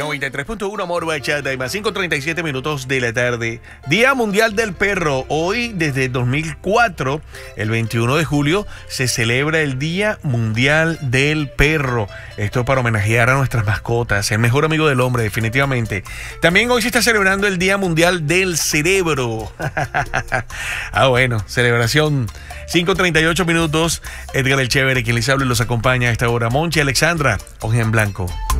93.1 Amor Bachata y más 5:37 minutos de la tarde. Día Mundial del Perro. Hoy, desde 2004, el 21 de julio, se celebra el Día Mundial del Perro. Esto para homenajear a nuestras mascotas, el mejor amigo del hombre, definitivamente. También hoy se está celebrando el Día Mundial del Cerebro. Bueno, celebración. 5:38 minutos. Edgar el Chévere, quien les habla y los acompaña a esta hora. Monchi, Alexandra, hoja en blanco.